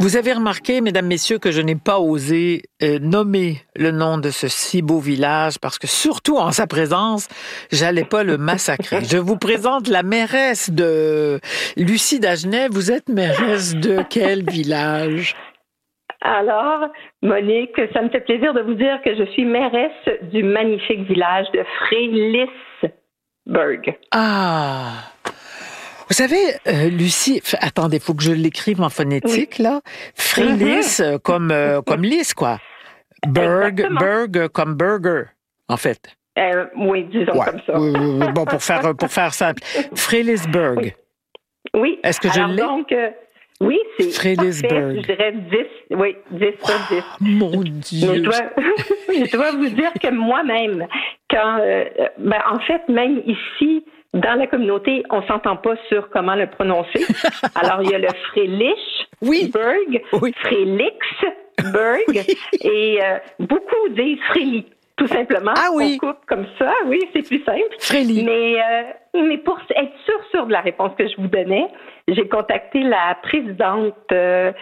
Vous avez remarqué, mesdames, messieurs, que je n'ai pas osé nommer le nom de ce si beau village parce que, surtout en sa présence, j'allais pas le massacrer. Je vous présente la mairesse de Lucie Dagenet. Vous êtes mairesse de quel village? Alors, Monique, ça me fait plaisir de vous dire que je suis mairesse du magnifique village de Frélisburg. Ah! Vous savez, Lucie, attendez, il faut que je l'écrive en phonétique, là. Frélis, comme lys, quoi. Burg comme burger, en fait. Oui, disons comme ça. Oui. Bon, pour faire simple. Frélisburg. Oui. Est-ce que je l'ai? Donc, oui, c'est Frélisburg. parfait. Je dirais 10 sur 10. Mon Dieu! Mais je dois vous dire que moi-même, en fait, même ici, dans la communauté, on s'entend pas sur comment le prononcer. Alors, il y a le Frélichburg, Frélixburg, et beaucoup disent Frélie, tout simplement. Ah oui. On coupe comme ça, oui, c'est plus simple. Frélie. Mais pour être sûr de la réponse que je vous donnais, j'ai contacté la présidente de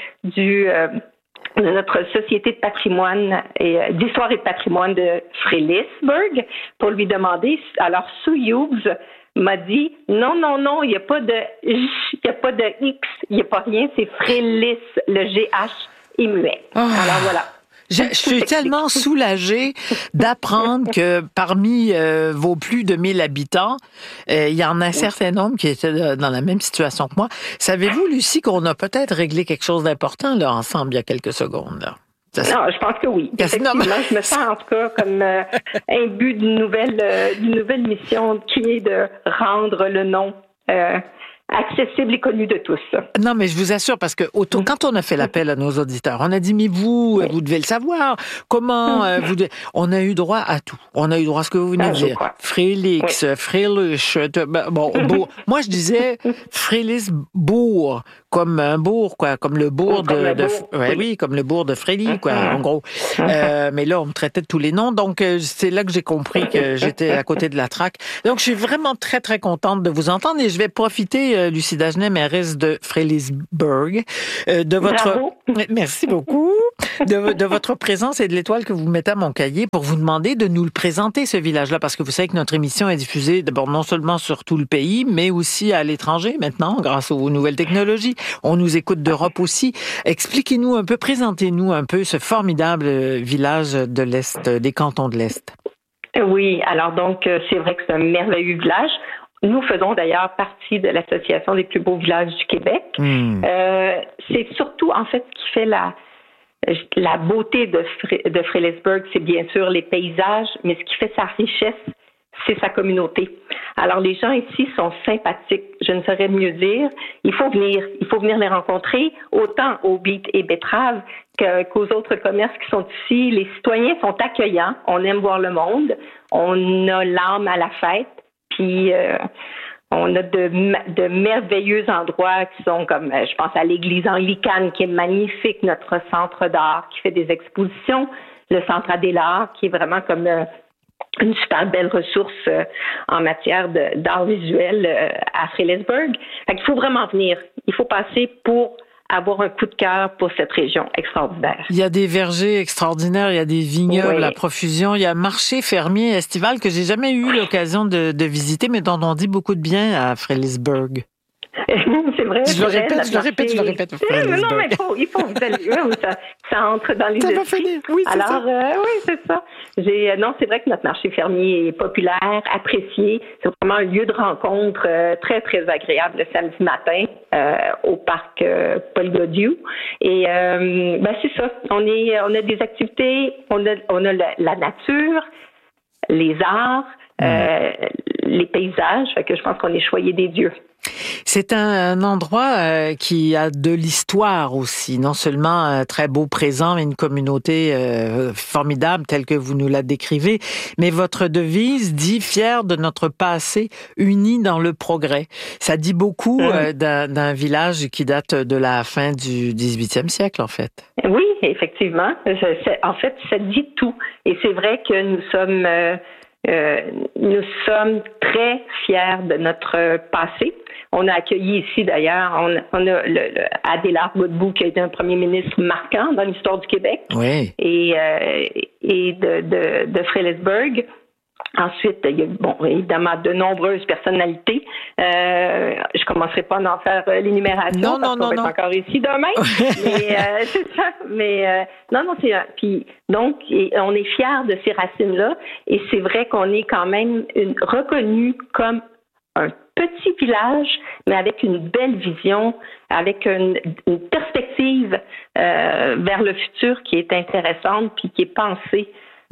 notre société de patrimoine et d'histoire et de patrimoine de Frélisburg pour lui demander. Alors, Sue Hughes m'a dit non, il n'y a pas de J, il n'y a pas de X, il n'y a pas rien, c'est Frélis, le GH est muet. Alors voilà. Je suis tellement soulagée d'apprendre que parmi vos plus de 1000 habitants, il y en a un certain nombre qui étaient dans la même situation que moi. Savez-vous, Lucie, qu'on a peut-être réglé quelque chose d'important là ensemble il y a quelques secondes là? Non, je pense que oui. Effectivement, je me sens en tout cas comme imbu d'une nouvelle mission qui est de rendre le nom accessible et connu de tous. Non, mais je vous assure, parce que quand on a fait l'appel à nos auditeurs, on a dit, mais vous devez le savoir. Comment on a eu droit à tout. On a eu droit à ce que vous venez de dire. Frélix, Fréluche. Moi, je disais Frélisbourg, comme un bourg, quoi, comme le bourg comme le bourg de Frélie, quoi, en gros. Mais là, on me traitait de tous les noms, donc c'est là que j'ai compris que j'étais à côté de la traque. Donc, je suis vraiment très, très contente de vous entendre et je vais profiter, Lucie Dagenet, mairesse de Frélisburg, de votre... Bravo. Merci beaucoup. De votre présence et de l'étoile que vous mettez à mon cahier pour vous demander de nous le présenter, ce village-là, parce que vous savez que notre émission est diffusée d'abord non seulement sur tout le pays, mais aussi à l'étranger maintenant, grâce aux nouvelles technologies. On nous écoute d'Europe aussi. Expliquez-nous un peu, présentez-nous un peu ce formidable village de l'Est, des cantons de l'Est. Oui, alors donc, c'est vrai que c'est un merveilleux village. Nous faisons d'ailleurs partie de l'Association des plus beaux villages du Québec. C'est surtout, en fait, ce qui fait la beauté de Frélisburg, c'est bien sûr les paysages, mais ce qui fait sa richesse, c'est sa communauté. Alors, les gens ici sont sympathiques, je ne saurais mieux dire. Il faut venir les rencontrer, autant au Beet et Betteraves qu'aux autres commerces qui sont ici. Les citoyens sont accueillants, on aime voir le monde, on a l'âme à la fête, puis on a de merveilleux endroits qui sont comme, je pense à l'église anglicane qui est magnifique, notre centre d'art qui fait des expositions, le centre Adélard qui est vraiment comme une super belle ressource en matière d'art visuel à Frélisburg. Fait qu'il faut vraiment venir. Il faut passer pour avoir un coup de cœur pour cette région extraordinaire. Il y a des vergers extraordinaires, il y a des vignobles à profusion, il y a un marché fermier estival que j'ai jamais eu l'occasion de visiter, mais dont on dit beaucoup de bien à Frélisburg. C'est vrai. Je le répète. Non, mais il faut vous aller. Ça entre dans les esprits. Oui, c'est alors, ça. oui, c'est ça. Non, c'est vrai que notre marché fermier est populaire, apprécié. C'est vraiment un lieu de rencontre très, très agréable le samedi matin au parc Paul Godieu. Et c'est ça. On a des activités, on a la nature, les arts, les paysages. Fait que je pense qu'on est choyé des dieux. C'est un endroit qui a de l'histoire aussi, non seulement un très beau présent, mais une communauté formidable telle que vous nous la décrivez, mais votre devise dit « Fier de notre passé, unis dans le progrès ». Ça dit beaucoup d'un village qui date de la fin du 18e siècle, en fait. Oui, effectivement. En fait, ça dit tout. Et c'est vrai que nous sommes nous sommes très fiers de notre passé. On a accueilli ici, d'ailleurs, on a Adélard Godbout, qui a été un premier ministre marquant dans l'histoire du Québec, oui. et de Frélesburg. Ensuite, il y a évidemment de nombreuses personnalités. Je commencerai pas à en faire l'énumération parce qu'on va être encore ici demain. Mais c'est ça. Mais c'est puis donc on est fiers de ces racines-là et c'est vrai qu'on est quand même reconnu comme un petit village, mais avec une belle vision, avec une perspective vers le futur qui est intéressante puis qui est pensée.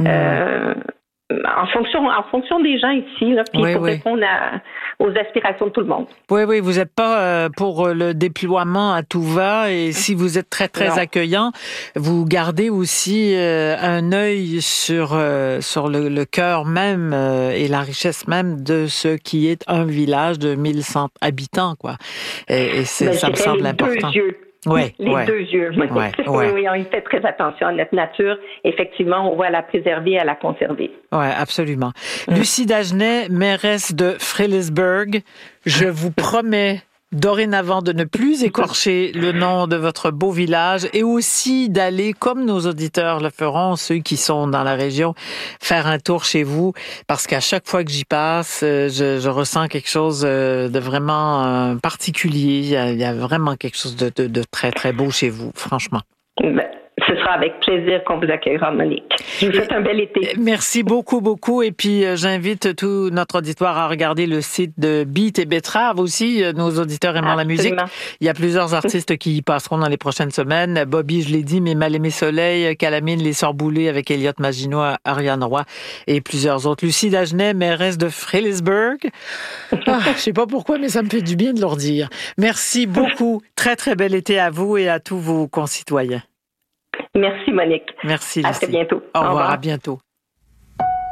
En fonction des gens ici, là, puis pour répondre aux aspirations de tout le monde. Oui, vous n'êtes pas pour le déploiement à tout va, et si vous êtes très, très accueillant, vous gardez aussi un œil sur le cœur même et la richesse même de ce qui est un village de 1100 habitants, quoi. Et ça me semble important. Les deux yeux. Oui, on y fait très attention à notre nature. Effectivement, on va la préserver, à la conserver. Oui, absolument. Lucie Dagenet, mairesse de Frélesburg, je vous promets dorénavant de ne plus écorcher le nom de votre beau village et aussi d'aller, comme nos auditeurs le feront, ceux qui sont dans la région, faire un tour chez vous, parce qu'à chaque fois que j'y passe, je ressens quelque chose de vraiment particulier. Il y a vraiment quelque chose de très, très beau chez vous, franchement. Ce sera avec plaisir qu'on vous accueillera, Monique. Je vous souhaite un bel été. Merci beaucoup, beaucoup. Et puis, j'invite tout notre auditoire à regarder le site de Beat et Betrave aussi, nos auditeurs aimant la musique. Il y a plusieurs artistes qui y passeront dans les prochaines semaines. Bobby, je l'ai dit, mais Mal-Aimé Soleil, Calamine, Les Sœurs Boulay avec Elliot Maginot, Ariane Roy et plusieurs autres. Lucie Dagenet, mairesse de Frélesburg. Je sais pas pourquoi, mais ça me fait du bien de leur dire. Merci beaucoup. Très, très bel été à vous et à tous vos concitoyens. Merci, Monique. Merci, Lucie. À très bientôt. Au revoir, à bientôt.